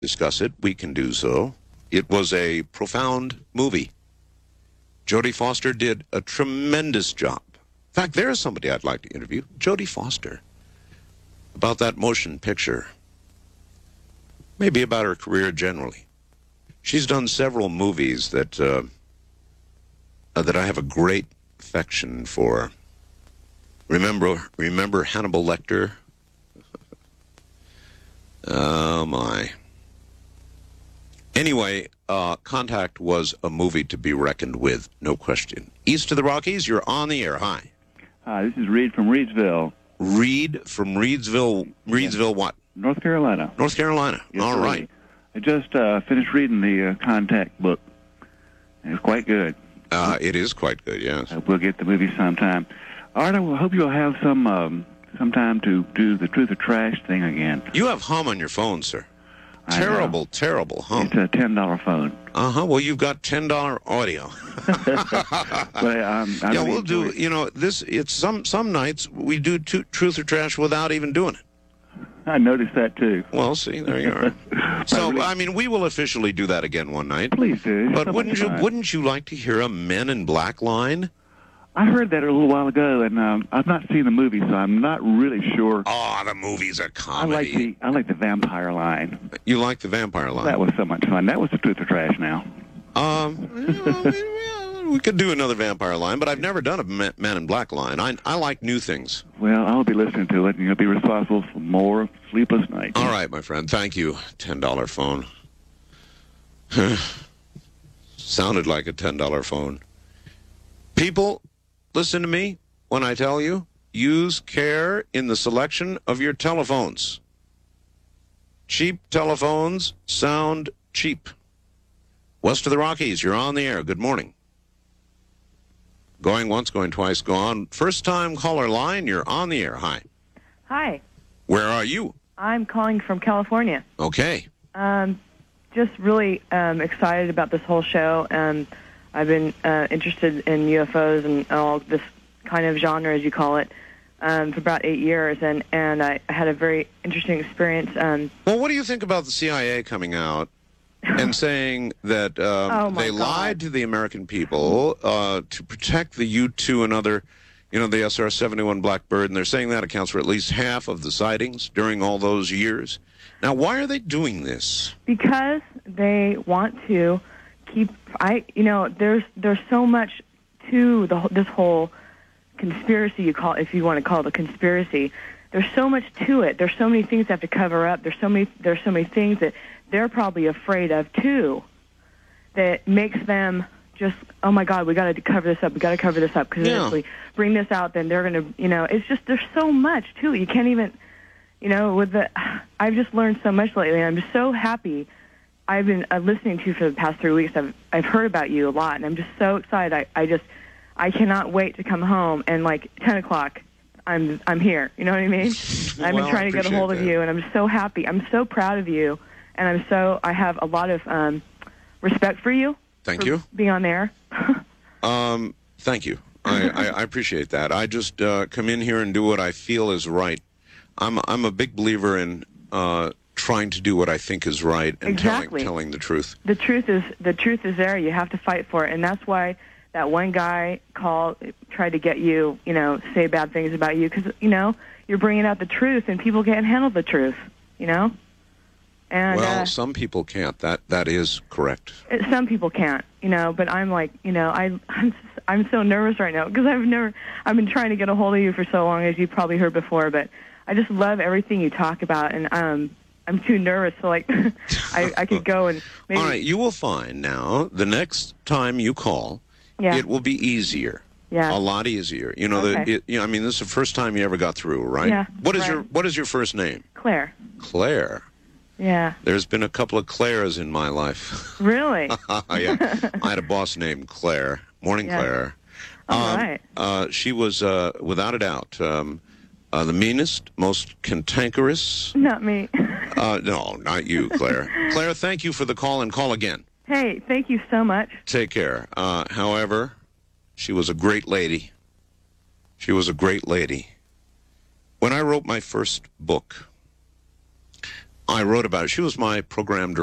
discuss it, we can do so. It was a profound movie. Jodie Foster did a tremendous job. In fact, there's somebody I'd like to interview, Jodie Foster, about that motion picture. Maybe about her career generally. She's done several movies that I have a great affection for. Remember Hannibal Lecter? Oh, my. Anyway, Contact was a movie to be reckoned with, no question. East of the Rockies, you're on the air. Hi. Hi, this is Reed from Reedsville. Reed from Reedsville. Reedsville what? North Carolina. North Carolina. Yes, all sir. right. I just finished reading the Contact book. It's quite good. It is quite good, yes. We'll get the movie sometime. Art, I hope you'll have some time to do the Truth or Trash thing again. You have hum on your phone, sir. Terrible, terrible hum. It's a $10 phone. Uh-huh. Well, you've got $10 audio. Yeah, we'll do, it's some nights we do Truth or Trash without even doing it. I noticed that, too. Well, see, there you are. So, I mean, we will officially do that again one night. Please do. But wouldn't you like to hear a Men in Black line? I heard that a little while ago, and I've not seen the movie, so I'm not really sure. Oh, the movie's a comedy. I like the vampire line. You like the vampire line? That was so much fun. That was the Truth or Trash now. We could do another vampire line, but I've never done a Man in Black line. I like new things. Well, I'll be listening to it, and you'll be responsible for more sleepless nights. All right, my friend. Thank you. $10 phone. Sounded like a $10 phone. People, listen to me when I tell you, use care in the selection of your telephones. Cheap telephones sound cheap. West of the Rockies, you're on the air. Good morning. Going once, going twice, gone. First-time caller line, you're on the air. Hi. Hi. Where are you? I'm calling from California. Okay. Just really excited about this whole show. I've been interested in UFOs and all this kind of genre, as you call it, for about 8 years, and I had a very interesting experience. Well, what do you think about the CIA coming out and saying that they lied to the American people to protect the U-2 and other, the SR-71 Blackbird, and they're saying that accounts for at least half of the sightings during all those years? Now, why are they doing this? Because they want to keep. There's so much to this whole conspiracy. If you want to call it a conspiracy, there's so much to it. There's so many things they have to cover up. There's so many things that they're probably afraid of too, that makes them just, oh my God, we got to cover this up. We got to cover this up because if we bring this out, then they're going to, it's just there's so much to it. You can't even, I've just learned so much lately. And I'm just so happy. I've been listening to you for the past 3 weeks. I've heard about you a lot, and I'm just so excited. I cannot wait to come home and like 10 o'clock. I'm here. You know what I mean? I've been trying to get a hold of you, and I'm so happy. I'm so proud of you. And I have a lot of respect for you. Thank you. Being on there. Thank you. I appreciate that. I just come in here and do what I feel is right. I'm a big believer in trying to do what I think is right and telling the truth. The truth is there. You have to fight for it, and that's why that one guy tried to get you, say bad things about you because you're bringing out the truth, and people can't handle the truth, And, well, some people can't. That is correct. Some people can't, But I'm like, I'm so nervous right now because I've been trying to get a hold of you for so long, as you probably heard before. But I just love everything you talk about, and I'm too nervous. So like, I could go and maybe. All right, you will find now the next time you call, it will be easier. Yeah. A lot easier. Okay. I mean, this is the first time you ever got through, right? Yeah. What is your first name? Claire. Claire. Yeah. There's been a couple of Claires in my life. Really? Yeah. I had a boss named Claire. Morning, Claire. All right. She was, without a doubt, the meanest, most cantankerous. Not me. No, not you, Claire. Claire, thank you for the call, and call again. Hey, thank you so much. Take care. However, she was a great lady. She was a great lady. When I wrote my first book, I wrote about it. She was my program director.